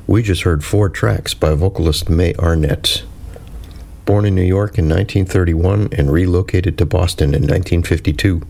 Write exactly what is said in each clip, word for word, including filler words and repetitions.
We just heard four tracks by vocalist May Arnett. Born in New York in nineteen thirty-one and relocated to Boston in nineteen fifty-two.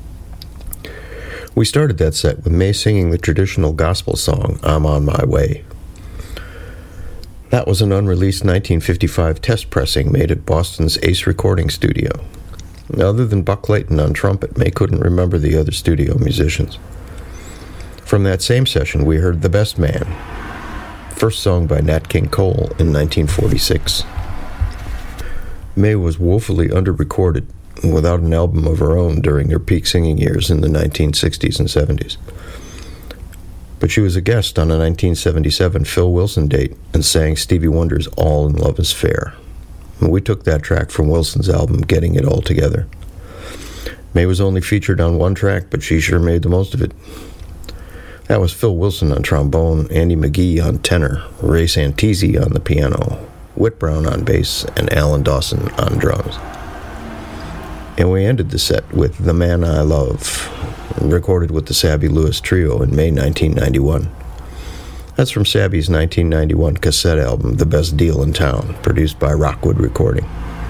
We started that set with May singing the traditional gospel song, I'm on My Way. That was an unreleased nineteen fifty-five test pressing made at Boston's Ace Recording Studio. Other than Buck Clayton on trumpet, May couldn't remember the other studio musicians. From that same session, we heard The Best Man, first sung by Nat King Cole in nineteen forty-six. May was woefully under-recorded, without an album of her own during her peak singing years in the nineteen sixties and seventies. But she was a guest on a nineteen seventy-seven Phil Wilson date and sang Stevie Wonder's All in Love is Fair. And we took that track from Wilson's album, Getting It All Together. May was only featured on one track, but she sure made the most of it. That was Phil Wilson on trombone, Andy McGee on tenor, Ray Santisi on the piano, Whit Brown on bass, and Alan Dawson on drums. And we ended the set with The Man I Love, recorded with the Sabbie Lewis Trio in May nineteen ninety-one. That's from Sabbie's nineteen ninety-one cassette album, The Best Deal in Town, produced by Rockwood Recording.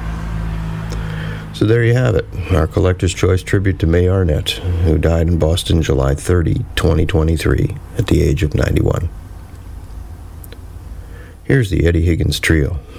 So there you have it, our Collector's Choice tribute to May Arnett, who died in Boston July thirtieth, twenty twenty-three, at the age of ninety-one. Here's the Eddie Higgins Trio.